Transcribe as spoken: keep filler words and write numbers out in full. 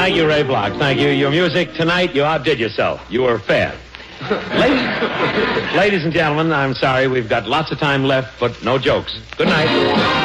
Thank you, Ray Block. Thank you. Your music tonight, you outdid yourself. You were fair. Ladies, ladies and gentlemen, I'm sorry. We've got lots of time left, but no jokes. Good night.